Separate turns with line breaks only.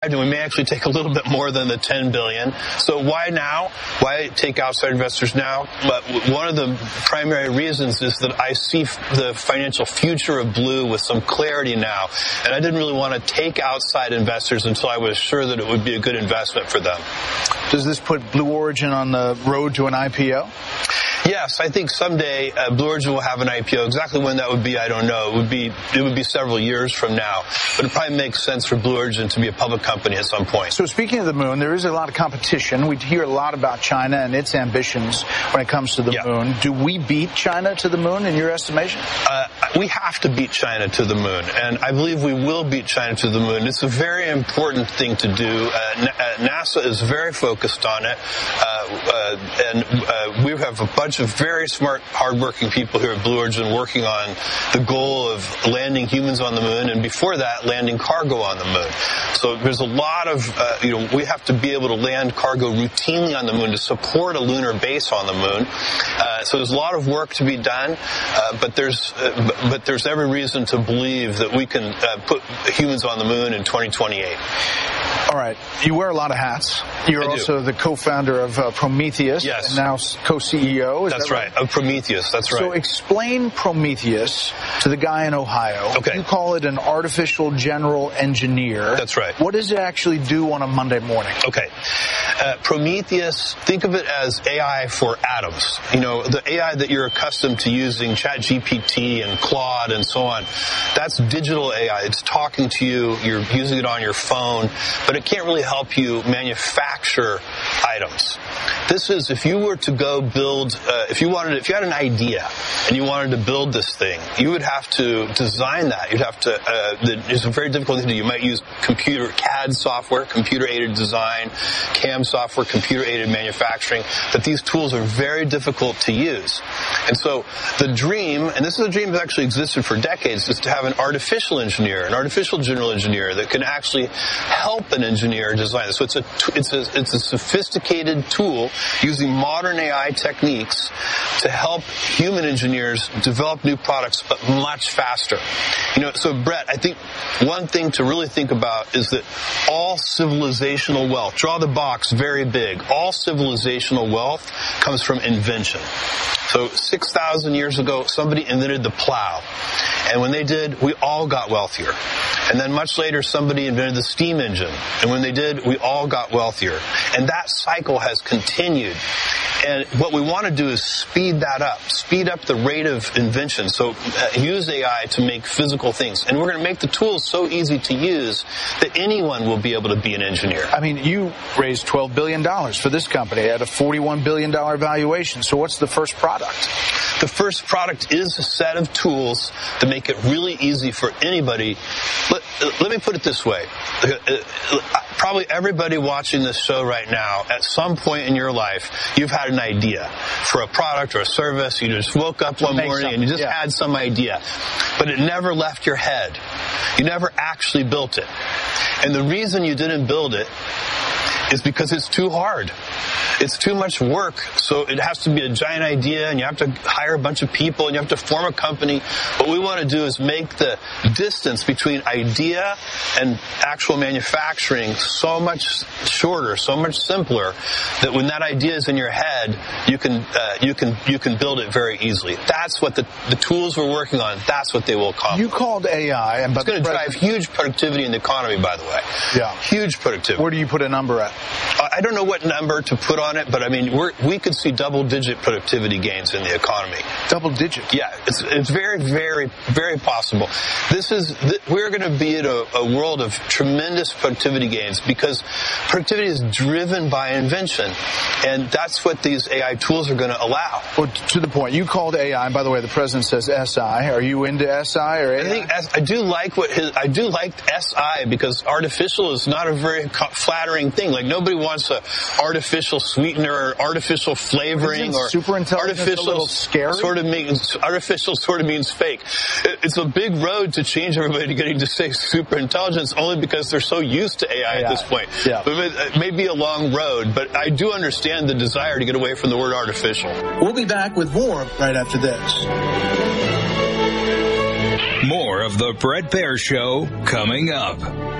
And we may actually take a little bit more than the $10 billion. So why now? Why take outside investors now? But one of the primary reasons is that I see the financial future of Blue with some clarity now. And I didn't really want to take outside investors until I was sure that it would be a good investment for them.
Does this put Blue Origin on the road to an IPO?
Yes, I think someday Blue Origin will have an IPO. Exactly when that would be, I don't know. It would be several years from now. But it probably makes sense for Blue Origin to be a public company at some point.
So speaking of the moon, there is a lot of competition. We hear a lot about China and its ambitions when it comes to the moon. Do we beat China to the moon in your estimation?
We have to beat China to the moon, and I believe we will beat China to the moon. It's a very important thing to do. NASA is very focused on it, and we have a bunch of very smart, hardworking people here at Blue Origin working on the goal of landing humans on the moon, and before that, landing cargo on the moon. So there's a lot of, we have to be able to land cargo routinely on the moon to support a lunar base on the moon. So there's a lot of work to be done, but there's every reason to believe that we can put humans on the moon in 2028.
All right. You wear a lot of hats. You're also the co-founder of Prometheus.
Yes.
And now co-CEO.
That's right. Of Prometheus. That's right.
So explain Prometheus to the guy in Ohio.
Okay.
You call it an artificial general engineer.
That's right.
What does it actually do on a Monday morning?
Okay. Prometheus, think of it as AI for atoms. The AI that you're accustomed to using, ChatGPT and Claude and so on, that's digital AI. It's talking to you. You're using it on your phone, but it can't really help you manufacture items. This is, if you were to go build, if you had an idea and you wanted to build this thing, you would have to design that. You'd have to, it's a very difficult thing to do. You might use CAD software, computer-aided design, CAM software, computer-aided manufacturing, but these tools are very difficult to use. And so the dream, and this is a dream that actually existed for decades, is to have an artificial engineer, an artificial general engineer that can actually help an engineer design this. So it's a sophisticated tool using modern AI techniques to help human engineers develop new products, but much faster. So Brett, I think one thing to really think about is that all civilizational wealth, draw the box very big, all civilizational wealth comes from invention. So 6,000 years ago, somebody invented the plow. And when they did, we all got wealthier. And then much later, somebody invented the steam engine. And when they did, we all got wealthier. And that cycle has continued. And what we want to do is speed that up, speed up the rate of invention. So use AI to make physical things. And we're going to make the tools so easy to use that anyone will be able to be an engineer.
I mean, you raised $12 billion for this company at a $41 billion valuation. So what's the first product?
The first product is a set of tools that make it really easy for anybody. Let me put it this way. Probably everybody watching this show right now, at some point in your life, you've had an idea for a product or a service. You just woke up one morning and you just had some idea, but it never left your head. You never actually built it. And the reason you didn't build it is because it's too hard. It's too much work, so it has to be a giant idea, and you have to hire a bunch of people, and you have to form a company. What we want to do is make the distance between idea and actual manufacturing so much shorter, so much simpler, that when that idea is in your head, you can build it very easily. That's what the tools we're working on, that's what they will accomplish.
You called AI, and
it's going to drive huge productivity in the economy, by the way.
Yeah.
Huge productivity.
Where do you put a number at?
I don't know what number to put on it, but I mean, we could see double-digit productivity gains in the economy.
Double-digit?
Yeah, it's very, very, very possible. We're going to be in a world of tremendous productivity gains because productivity is driven by invention, and that's what these AI tools are going to allow.
Well, to the point, you called AI, and by the way, the president says SI. Are you into SI or AI?
I do like SI because artificial is not a very flattering thing. Like nobody wants a artificial sweetener or artificial flavoring.
Isn't
or
superintelligence a little scary?
Artificial sort of means fake. It's a big road to change everybody to getting to say superintelligence only because they're so used to AI at this point.
Yeah.
It may be a long road, but I do understand the desire to get away from the word artificial.
We'll be back with more right after this.
More of the Bret Baier Show coming up.